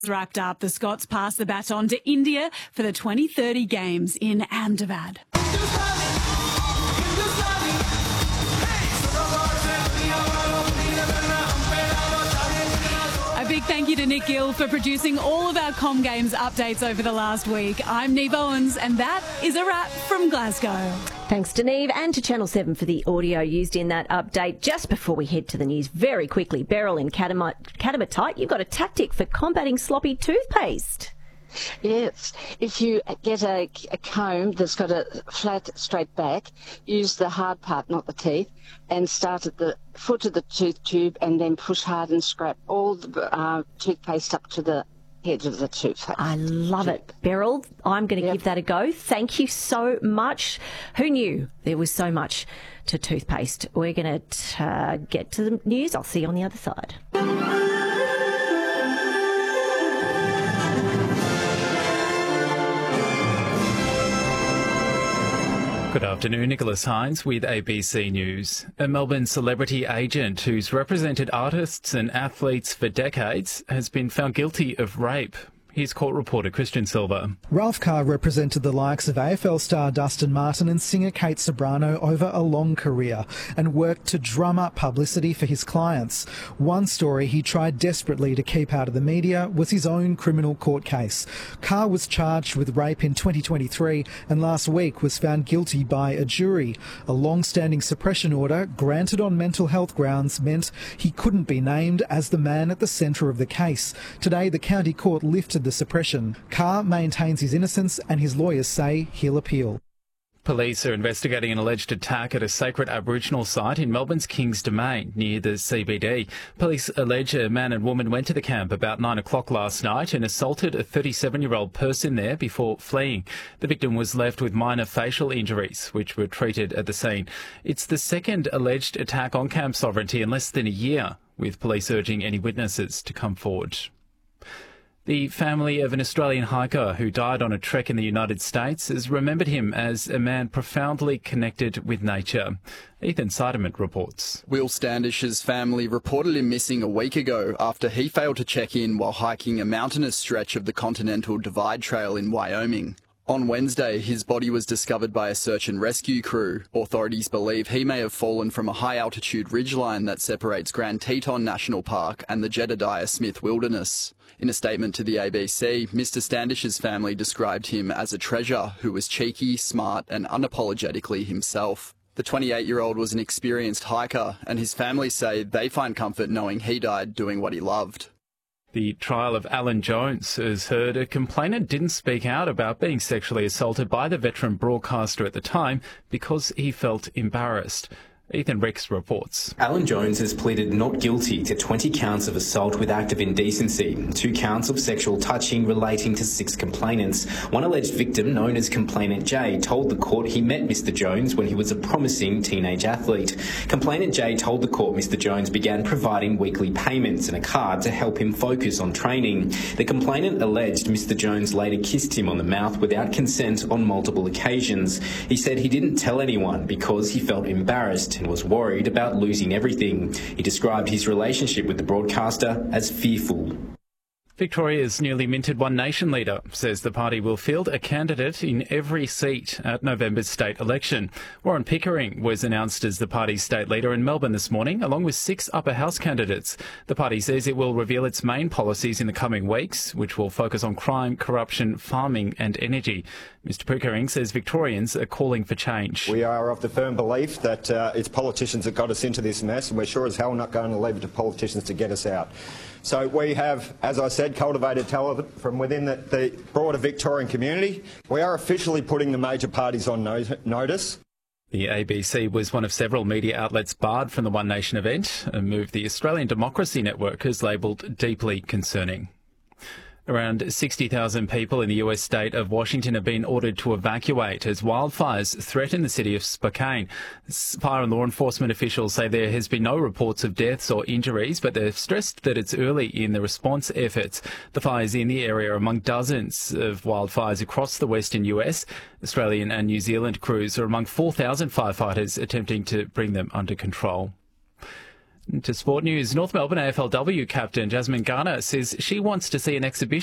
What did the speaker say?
Wrapped up, the Scots pass the baton to India for the 2030 Games in Ahmedabad. A big thank you to Nick Gill for producing all of our Com Games updates over the last week. I'm Neve Owens, and that is a wrap from Glasgow. Thanks to Neve and to Channel 7 for the audio used in that update. Just before we head to the news, very quickly, Beryl in Katamatite, you've got a tactic for combating sloppy toothpaste. Yes, if you get a comb that's got a flat, straight back, use the hard part, not the teeth, and start at the foot of the tooth tube and then push hard and scrape all the toothpaste up to the head of the toothpaste. I love it. Beryl, I'm going to give that a go. Thank you so much. Who knew there was so much to toothpaste? We're going to get to the news. I'll see you on the other side. Good afternoon, Nicholas Hines with ABC News. A Melbourne celebrity agent who's represented artists and athletes for decades has been found guilty of rape. Here's court reporter Christian Silva. Ralph Carr represented the likes of AFL star Dustin Martin and singer Kate Ceberano over a long career and worked to drum up publicity for his clients. One story he tried desperately to keep out of the media was his own criminal court case. Carr was charged with rape in 2023 and last week was found guilty by a jury. A long-standing suppression order granted on mental health grounds meant he couldn't be named as the man at the centre of the case. Today, the county court lifted the suppression. Carr maintains his innocence and his lawyers say he'll appeal. Police are investigating an alleged attack at a sacred Aboriginal site in Melbourne's Kings Domain near the CBD. Police allege a man and woman went to the camp about 9 o'clock last night and assaulted a 37-year-old person there before fleeing. The victim was left with minor facial injuries, which were treated at the scene. It's the second alleged attack on camp sovereignty in less than a year, with police urging any witnesses to come forward. The family of an Australian hiker who died on a trek in the United States has remembered him as a man profoundly connected with nature. Ethan Seidemann reports. Will Standish's family reported him missing a week ago after he failed to check in while hiking a mountainous stretch of the Continental Divide Trail in Wyoming. On Wednesday, his body was discovered by a search and rescue crew. Authorities believe he may have fallen from a high-altitude ridgeline that separates Grand Teton National Park and the Jedediah Smith Wilderness. In a statement to the ABC, Mr. Standish's family described him as a treasure who was cheeky, smart and unapologetically himself. The 28-year-old was an experienced hiker, and his family say they find comfort knowing he died doing what he loved. The trial of Alan Jones has heard a complainant didn't speak out about being sexually assaulted by the veteran broadcaster at the time because he felt embarrassed. Ethan Ricks reports. Alan Jones has pleaded not guilty to 20 counts of assault with act of indecency, 2 counts of sexual touching relating to 6 complainants. One alleged victim, known as Complainant J, told the court he met Mr. Jones when he was a promising teenage athlete. Complainant J told the court Mr. Jones began providing weekly payments and a card to help him focus on training. The complainant alleged Mr. Jones later kissed him on the mouth without consent on multiple occasions. He said he didn't tell anyone because he felt embarrassed and was worried about losing everything. He described his relationship with the broadcaster as fearful. Victoria's newly minted One Nation leader says the party will field a candidate in every seat at November's state election. Warren Pickering was announced as the party's state leader in Melbourne this morning, along with 6 upper house candidates. The party says it will reveal its main policies in the coming weeks, which will focus on crime, corruption, farming and energy. Mr Pickering says Victorians are calling for change. We are of the firm belief that it's politicians that got us into this mess, and we're sure as hell not going to leave it to politicians to get us out. So we have, as I said, cultivated talent from within the broader Victorian community. We are officially putting the major parties on notice. The ABC was one of several media outlets barred from the One Nation event, a move the Australian Democracy Network has labelled deeply concerning. Around 60,000 people in the US state of Washington have been ordered to evacuate as wildfires threaten the city of Spokane. Fire and law enforcement officials say there has been no reports of deaths or injuries, but they've stressed that it's early in the response efforts. The fires in the area are among dozens of wildfires across the western US. Australian and New Zealand crews are among 4,000 firefighters attempting to bring them under control. To sport news, North Melbourne AFLW captain Jasmine Garner says she wants to see an exhibition